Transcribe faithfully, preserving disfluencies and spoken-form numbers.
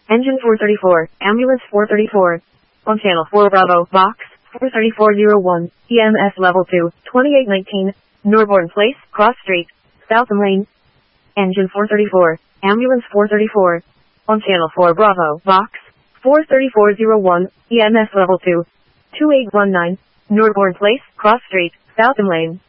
Engine four thirty-four, Ambulance four thirty-four. On Channel four Bravo, Box four thirty-four oh one, E M S Level two, twenty-eight nineteen, Norborn Place, Cross Street, Southam Lane. Engine four thirty-four, Ambulance four thirty-four. On Channel four Bravo, Box four thirty-four oh one, E M S Level two, twenty-eight nineteen, Norborn Place, Cross Street, Southam Lane.